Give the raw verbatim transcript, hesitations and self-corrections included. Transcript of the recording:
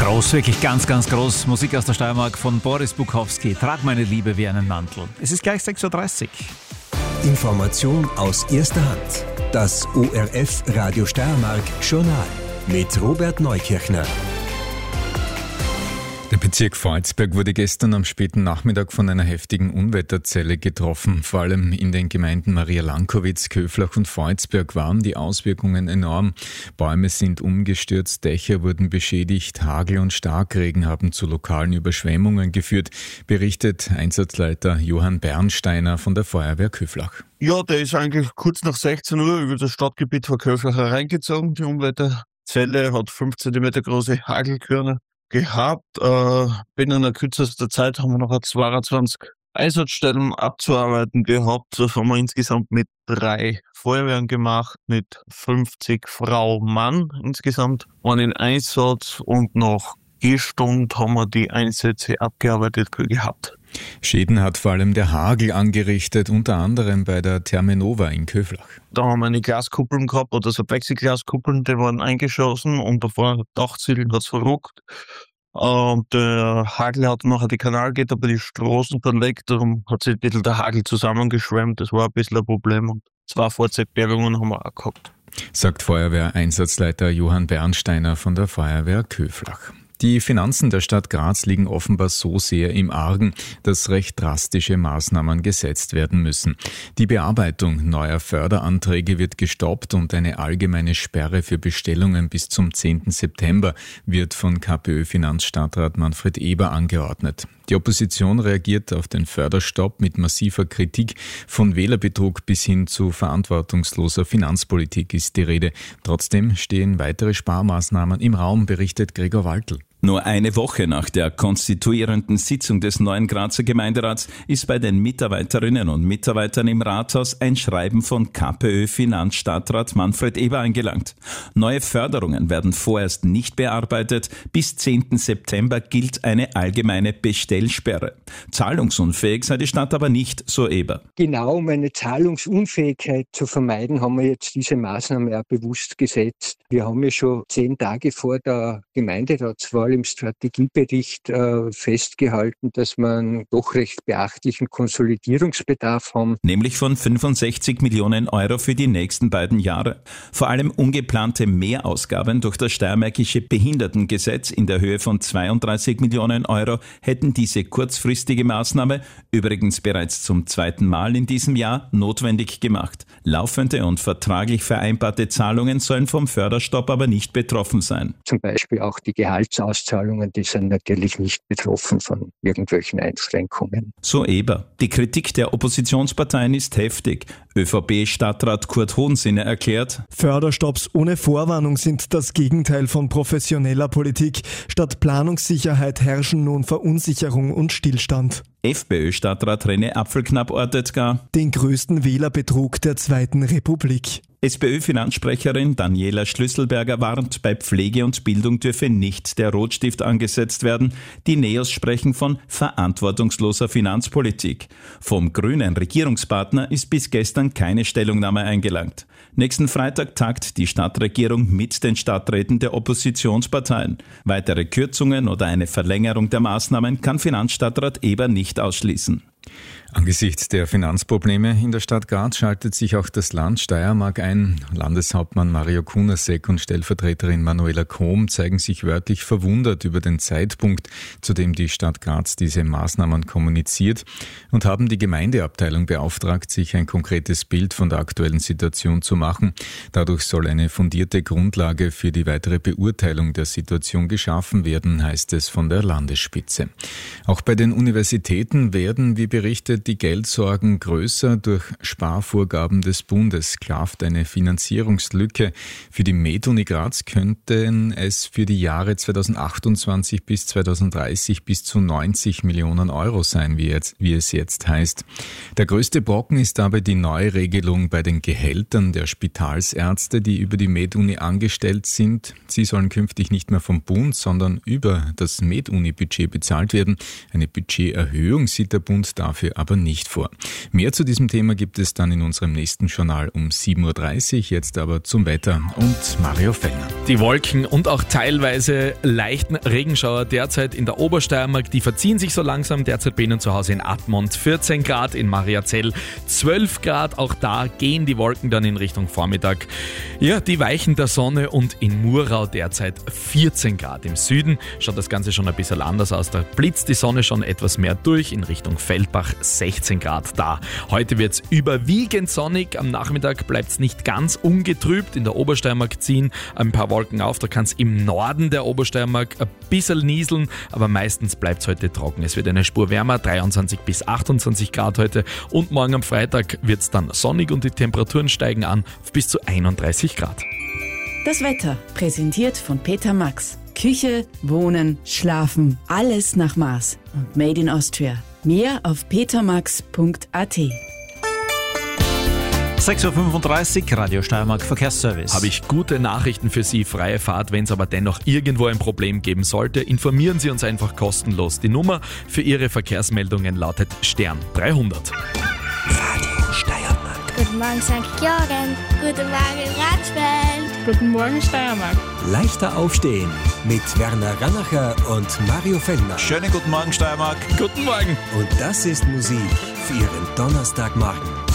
Groß, wirklich ganz, ganz groß. Musik aus der Steiermark von Boris Bukowski. Trag meine Liebe wie einen Mantel. Es ist gleich sechs Uhr dreißig. Information aus erster Hand. Das O R F Radio Steiermark Journal mit Robert Neukirchner. Der Bezirk Vorarlberg wurde gestern am späten Nachmittag von einer heftigen Unwetterzelle getroffen. Vor allem in den Gemeinden Maria Lankowitz, Köflach und Vorarlberg waren die Auswirkungen enorm. Bäume sind umgestürzt, Dächer wurden beschädigt, Hagel und Starkregen haben zu lokalen Überschwemmungen geführt, berichtet Einsatzleiter Johann Bernsteiner von der Feuerwehr Köflach. Ja, der ist eigentlich kurz nach sechzehn Uhr über das Stadtgebiet von Köflach hereingezogen. Die Unwetterzelle hat fünf Zentimeter große Hagelkörner gehabt. Äh, binnen kürzester Zeit haben wir noch zweiundzwanzig Einsatzstellen abzuarbeiten gehabt. Das haben wir insgesamt mit drei Feuerwehren gemacht, mit fünfzig Frau Mann insgesamt. Einen Einsatz und nach vier Stunden haben wir die Einsätze abgearbeitet gehabt. Schäden hat vor allem der Hagel angerichtet, unter anderem bei der Thermenova in Köflach. Da haben wir eine Glaskuppeln gehabt, oder so Plexiglaskuppeln, die waren eingeschossen und davor Dachziegeln hat es verrückt. Und der Hagel hat nachher die Kanalgitter bei die Straßen verlegt, darum hat sich ein bisschen der Hagel zusammengeschwemmt. Das war ein bisschen ein Problem und zwei Fahrzeugbergungen haben wir auch gehabt. Sagt Feuerwehr-Einsatzleiter Johann Bernsteiner von der Feuerwehr Köflach. Die Finanzen der Stadt Graz liegen offenbar so sehr im Argen, dass recht drastische Maßnahmen gesetzt werden müssen. Die Bearbeitung neuer Förderanträge wird gestoppt und eine allgemeine Sperre für Bestellungen bis zum zehnten September wird von KPÖ-Finanzstadtrat Manfred Eber angeordnet. Die Opposition reagiert auf den Förderstopp mit massiver Kritik. Von Wählerbetrug bis hin zu verantwortungsloser Finanzpolitik ist die Rede. Trotzdem stehen weitere Sparmaßnahmen im Raum, berichtet Gregor Waltl. Nur eine Woche nach der konstituierenden Sitzung des neuen Grazer Gemeinderats ist bei den Mitarbeiterinnen und Mitarbeitern im Rathaus ein Schreiben von KPÖ-Finanzstadtrat Manfred Eber eingelangt. Neue Förderungen werden vorerst nicht bearbeitet. Bis zehnten September gilt eine allgemeine Bestellsperre. Zahlungsunfähig sei die Stadt aber nicht, so Eber. Genau um eine Zahlungsunfähigkeit zu vermeiden, haben wir jetzt diese Maßnahme auch bewusst gesetzt. Wir haben ja schon zehn Tage vor der Gemeinderatswahl im Strategiebericht äh, festgehalten, dass wir einen doch recht beachtlichen Konsolidierungsbedarf haben. Nämlich von fünfundsechzig Millionen Euro für die nächsten beiden Jahre. Vor allem ungeplante Mehrausgaben durch das Steiermärkische Behindertengesetz in der Höhe von zweiunddreißig Millionen Euro hätten diese kurzfristige Maßnahme, übrigens bereits zum zweiten Mal in diesem Jahr, notwendig gemacht. Laufende und vertraglich vereinbarte Zahlungen sollen vom Förderstopp aber nicht betroffen sein. Zum Beispiel auch die Gehaltsauszahlungen, die sind natürlich nicht betroffen von irgendwelchen Einschränkungen. So Eber. Die Kritik der Oppositionsparteien ist heftig. ÖVP-Stadtrat Kurt Hohensinner erklärt: Förderstopps ohne Vorwarnung sind das Gegenteil von professioneller Politik. Statt Planungssicherheit herrschen nun Verunsicherung und Stillstand. FPÖ-Stadtrat René Apfelknapp ortet gar den größten Wählerbetrug der Zweiten Republik. SPÖ-Finanzsprecherin Daniela Schlüsselberger warnt, bei Pflege und Bildung dürfe nicht der Rotstift angesetzt werden. Die Neos sprechen von verantwortungsloser Finanzpolitik. Vom grünen Regierungspartner ist bis gestern keine Stellungnahme eingelangt. Nächsten Freitag tagt die Stadtregierung mit den Stadträten der Oppositionsparteien. Weitere Kürzungen oder eine Verlängerung der Maßnahmen kann Finanzstadtrat Eber nicht ausschließen. Angesichts der Finanzprobleme in der Stadt Graz schaltet sich auch das Land Steiermark ein. Landeshauptmann Mario Kunasek und Stellvertreterin Manuela Kohm zeigen sich wörtlich verwundert über den Zeitpunkt, zu dem die Stadt Graz diese Maßnahmen kommuniziert, und haben die Gemeindeabteilung beauftragt, sich ein konkretes Bild von der aktuellen Situation zu machen. Dadurch soll eine fundierte Grundlage für die weitere Beurteilung der Situation geschaffen werden, heißt es von der Landesspitze. Auch bei den Universitäten werden, wie berichtet, die Geldsorgen größer. Durch Sparvorgaben des Bundes klafft eine Finanzierungslücke. Für die MedUni Graz könnten es für die Jahre zweitausendachtundzwanzig bis zweitausenddreißig bis zu neunzig Millionen Euro sein, wie, jetzt, wie es jetzt heißt. Der größte Brocken ist dabei die Neuregelung bei den Gehältern der Spitalsärzte, die über die MedUni angestellt sind. Sie sollen künftig nicht mehr vom Bund, sondern über das MedUni-Budget bezahlt werden. Eine Budgeterhöhung sieht der Bund da dafür aber nicht vor. Mehr zu diesem Thema gibt es dann in unserem nächsten Journal um sieben Uhr dreißig. Jetzt aber zum Wetter und Mario Fellner. Die Wolken und auch teilweise leichten Regenschauer derzeit in der Obersteiermark, die verziehen sich so langsam. Derzeit bei Ihnen zu Hause in Admont vierzehn Grad, in Mariazell zwölf Grad. Auch da gehen die Wolken dann in Richtung Vormittag. Ja, die weichen der Sonne, und in Murau derzeit vierzehn Grad. Im Süden schaut das Ganze schon ein bisschen anders aus. Da blitzt die Sonne schon etwas mehr durch. In Richtung Feldbach sechzehn Grad da. Heute wird es überwiegend sonnig. Am Nachmittag bleibt es nicht ganz ungetrübt. In der Obersteiermark ziehen ein paar Wolken auf. Da kann es im Norden der Obersteiermark ein bisschen nieseln, aber meistens bleibt es heute trocken. Es wird eine Spur wärmer, dreiundzwanzig bis achtundzwanzig Grad heute, und morgen am Freitag wird es dann sonnig und die Temperaturen steigen an auf bis zu einunddreißig Grad. Das Wetter, präsentiert von Peter Max. Küche, Wohnen, Schlafen, alles nach Maß und Made in Austria. Mehr auf petermax punkt a t. sechs Uhr fünfunddreißig, Radio Steiermark Verkehrsservice. Habe ich gute Nachrichten für Sie, freie Fahrt. Wenn es aber dennoch irgendwo ein Problem geben sollte, informieren Sie uns einfach kostenlos. Die Nummer für Ihre Verkehrsmeldungen lautet Stern dreihundert. Radio Steiermark. Guten Morgen Sankt Georgen. Guten Morgen Ratsfeld. Guten Morgen Steiermark. Leichter aufstehen mit Werner Rannacher und Mario Fellner. Schönen guten Morgen Steiermark. Guten Morgen. Und das ist Musik für Ihren Donnerstagmorgen.